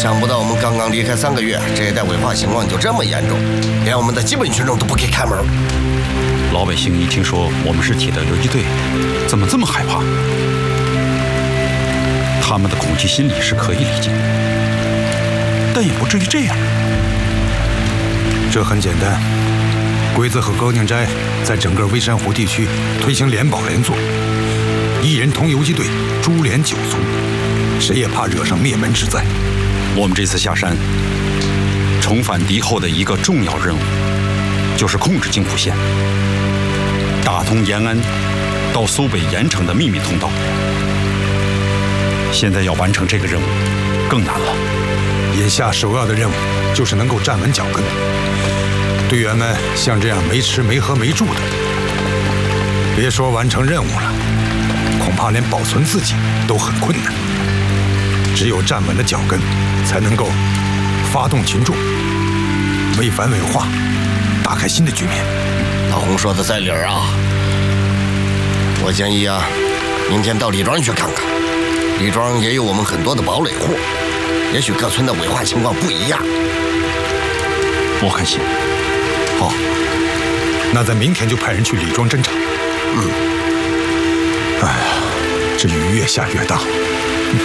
想不到我们刚刚离开3个月，这一带伪化情况就这么严重，连我们的基本群众都不给开门。 老百姓一听说我们是铁道游击队，怎么这么害怕？他们的恐惧心理是可以理解，但也不至于这样。 这很简单，鬼子和高宁斋在整个微山湖地区推行联保联坐，1人同游击队，株连9族，谁也怕惹上灭门之灾。 我们这次下山，重返敌后的一个重要任务，就是控制京浦线，打通延安到苏北盐城的秘密通道。现在要完成这个任务，更难了。 眼下首要的任务就是能够站稳脚跟。队员们像这样没吃没喝没住的，别说完成任务了，恐怕连保存自己都很困难。只有站稳了脚跟，才能够发动群众，为反伪化打开新的局面。 老洪说的在理儿啊！我建议啊，明天到李庄去看看，李庄也有我们很多的堡垒户，也许各村的伪化情况不一样。 我看行。 好，那咱明天就派人去李庄侦查。哎呀，这雨越下越大。